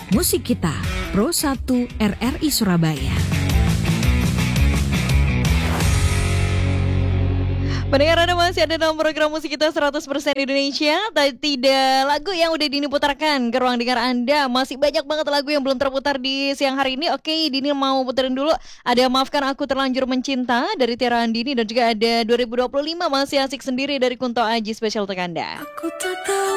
Musik Kita, Pro 1 RRI Surabaya. Pendengar, Anda masih ada dalam program Musik Kita 100% Indonesia. Tidak lagu yang udah Dini putarkan ke ruang dengar Anda. Masih banyak banget lagu yang belum terputar di siang hari ini. Oke, Dini mau puterin dulu. Ada Maafkan Aku Terlanjur Mencinta dari Tiara Andini. Dan juga ada 2025 Masih Asik Sendiri dari Kunto Aji, spesial untuk Anda. Aku tak tahu